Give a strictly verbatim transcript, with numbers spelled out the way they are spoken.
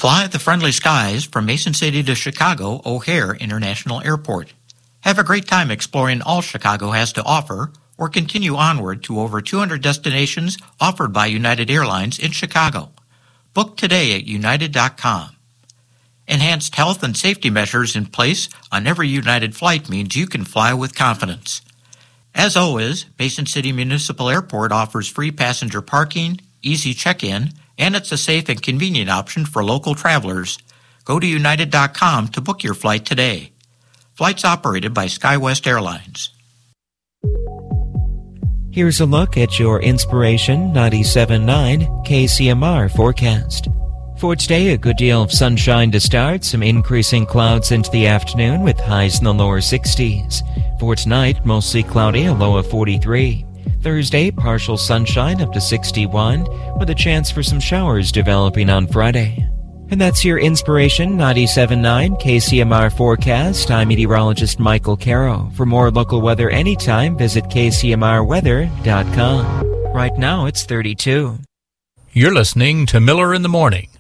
Fly the friendly skies from Mason City to Chicago O'Hare International Airport. Have a great time exploring all Chicago has to offer, or continue onward to over two hundred destinations offered by United Airlines in Chicago. Book today at united dot com. Enhanced health and safety measures in place on every United flight means you can fly with confidence. As always, Mason City Municipal Airport offers free passenger parking, easy check-in, and it's a safe and convenient option for local travelers. Go to united dot com to book your flight today. Flights operated by SkyWest Airlines. Here's a look at your Inspiration ninety-seven point nine K C M R forecast. For today, a good deal of sunshine to start, some increasing clouds into the afternoon with highs in the lower sixties. For tonight, mostly cloudy, a low of forty-three. Thursday, partial sunshine up to sixty-one, with a chance for some showers developing on Friday. And that's your Inspiration ninety-seven point nine K C M R forecast. I'm meteorologist Michael Caro. For more local weather anytime, visit K C M R weather dot com. Right now, it's thirty-two. You're listening to Miller in the Morning.